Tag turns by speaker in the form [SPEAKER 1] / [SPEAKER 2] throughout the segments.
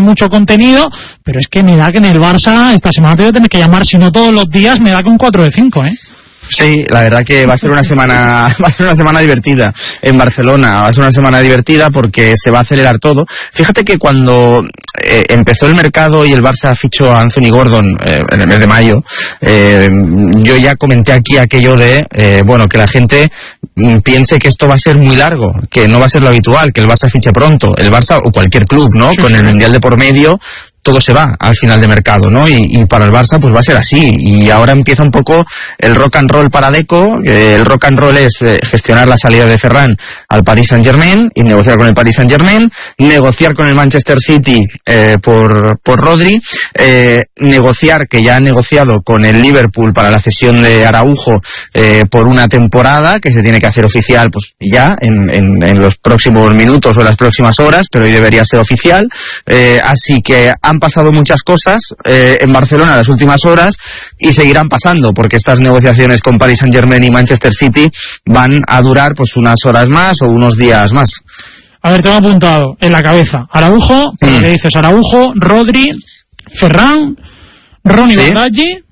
[SPEAKER 1] mucho contenido, pero es que me da que en el Barça esta semana te voy a tener que llamar, si no todos los días, me da con 4 de 5, ¿eh?
[SPEAKER 2] Sí, la verdad que va a ser una semana divertida en Barcelona, va a ser una semana divertida porque se va a acelerar todo. Fíjate que cuando empezó el mercado y el Barça fichó a Anthony Gordon en el mes de mayo, yo ya comenté aquí aquello de, que la gente piense que esto va a ser muy largo, que no va a ser lo habitual, que el Barça fiche pronto, el Barça o cualquier club, ¿no? Con el Mundial de por medio, todo se va al final de mercado, ¿no? Y para el Barça pues va a ser así, y ahora empieza un poco el rock and roll para Deco. El rock and roll es gestionar la salida de Ferran al Paris Saint-Germain y negociar con el Paris Saint-Germain, negociar con el Manchester City por Rodri, negociar, que ya han negociado con el Liverpool para la cesión de Araujo por una temporada que se tiene que hacer oficial pues ya en los próximos minutos o en las próximas horas, pero hoy debería ser oficial, así que han pasado muchas cosas en Barcelona en las últimas horas y seguirán pasando, porque estas negociaciones con Paris Saint-Germain y Manchester City van a durar pues unas horas más o unos días más.
[SPEAKER 1] A ver, tengo apuntado en la cabeza Araujo, ¿qué dices? Araujo, Rodri, Ferran, Ronnie Baldaggi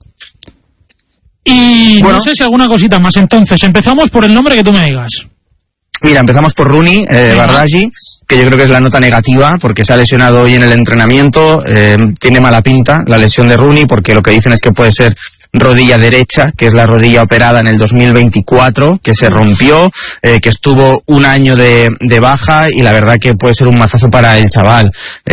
[SPEAKER 1] y no sé si alguna cosita más. Entonces, empezamos por el nombre que tú me digas.
[SPEAKER 2] Mira, empezamos por Ronnie Baldaggi, que yo creo que es la nota negativa, porque se ha lesionado hoy en el entrenamiento. Tiene mala pinta la lesión de Ronnie, porque lo que dicen es que puede ser rodilla derecha, que es la rodilla operada en el 2024, que se rompió, que estuvo un año de baja, y la verdad que puede ser un mazazo para el chaval.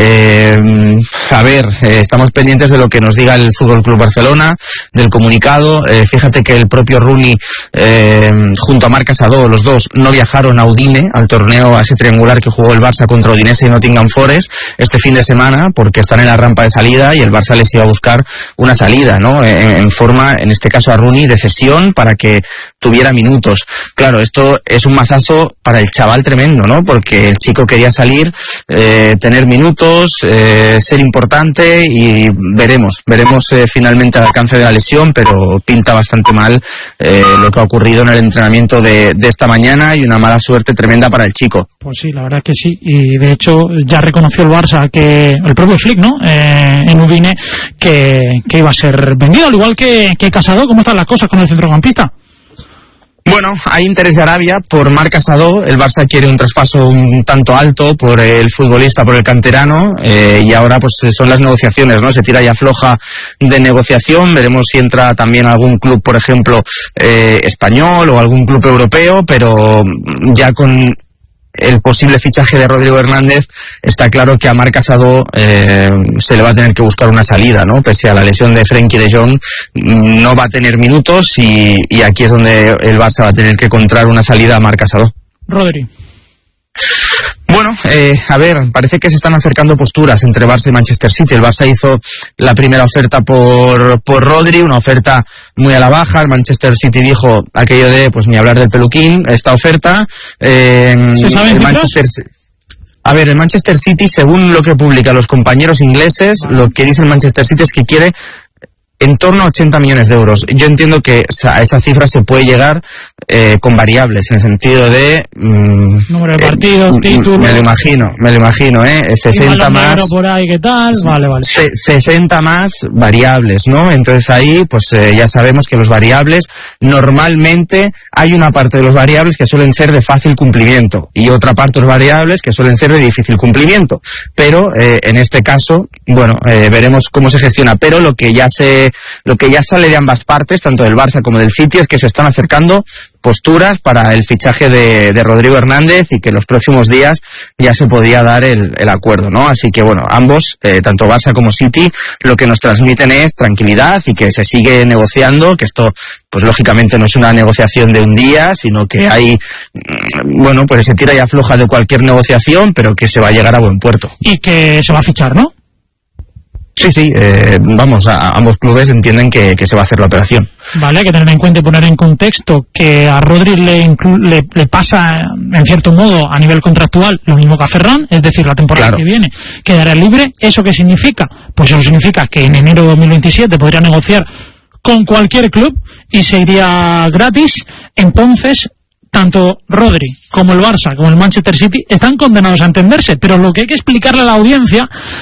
[SPEAKER 2] Estamos pendientes de lo que nos diga el Fútbol Club Barcelona, del comunicado. Fíjate que el propio Ronnie, junto a Marc Casadó, los dos no viajaron a Udine, al torneo, a ese triangular que jugó el Barça contra Udinese y Nottingham Forest este fin de semana, porque están en la rampa de salida y el Barça les iba a buscar una salida, ¿no? En forma, en este caso a Ronnie, de cesión para que tuviera minutos. Claro, esto es un mazazo para el chaval tremendo, ¿no? Porque el chico quería salir, tener minutos, ser importante, y veremos finalmente el alcance de la lesión, pero pinta bastante mal lo que ha ocurrido en el entrenamiento de esta mañana, y una mala suerte tremenda para el chico.
[SPEAKER 1] Pues sí, la verdad es que sí, y de hecho ya reconoció el Barça, que el propio Flick, ¿no? En Udine, que iba a ser vendido, al igual que Casadó. ¿Cómo están las cosas con el centrocampista?
[SPEAKER 2] Bueno, hay interés de Arabia por Marc Casadó. El Barça quiere un traspaso un tanto alto por el futbolista, por el canterano, y ahora pues son las negociaciones, ¿no? Se tira y afloja de negociación. Veremos si entra también algún club, por ejemplo, español, o algún club europeo, pero ya con el posible fichaje de Rodrigo Hernández está claro que a Marc Casadó se le va a tener que buscar una salida, ¿no? Pese a la lesión de Frenkie de Jong, no va a tener minutos, y aquí es donde el Barça va a tener que encontrar una salida a Marc Casadó.
[SPEAKER 1] Rodri.
[SPEAKER 2] Bueno, parece que se están acercando posturas entre Barça y Manchester City. El Barça hizo la primera oferta por Rodri, una oferta muy a la baja. El Manchester City dijo aquello de, pues ni hablar del peluquín, esta oferta.
[SPEAKER 1] ¿Se sabe
[SPEAKER 2] el Manchester City, según lo que publican los compañeros ingleses, lo que dice el Manchester City es que quiere en torno a 80 millones de euros. Yo entiendo que a esa cifra se puede llegar con variables, en el sentido de
[SPEAKER 1] número de partidos, títulos.
[SPEAKER 2] Me lo imagino, 60 más
[SPEAKER 1] por ahí, ¿qué tal? Vale.
[SPEAKER 2] 60 más variables, ¿no? Entonces ahí pues ya sabemos que los variables, normalmente hay una parte de los variables que suelen ser de fácil cumplimiento y otra parte de los variables que suelen ser de difícil cumplimiento, pero en este caso, veremos cómo se gestiona. Pero lo que ya sale de ambas partes, tanto del Barça como del City, es que se están acercando posturas para el fichaje de Rodrigo Hernández, y que en los próximos días ya se podría dar el acuerdo, ¿no? Así que ambos, tanto Barça como City, lo que nos transmiten es tranquilidad y que se sigue negociando, que esto pues lógicamente no es una negociación de un día, sino que hay, pues se tira y afloja de cualquier negociación, pero que se va a llegar a buen puerto.
[SPEAKER 1] Y que se va a fichar, ¿no?
[SPEAKER 2] Sí, ambos clubes entienden que se va a hacer la operación.
[SPEAKER 1] Vale, hay que tener en cuenta y poner en contexto que a Rodri le pasa, en cierto modo, a nivel contractual, lo mismo que a Ferran, es decir, la temporada que viene quedará libre. ¿Eso qué significa? Pues eso significa que en enero de 2027 podría negociar con cualquier club y se iría gratis. Entonces, tanto Rodri como el Barça como el Manchester City están condenados a entenderse, pero lo que hay que explicarle a la audiencia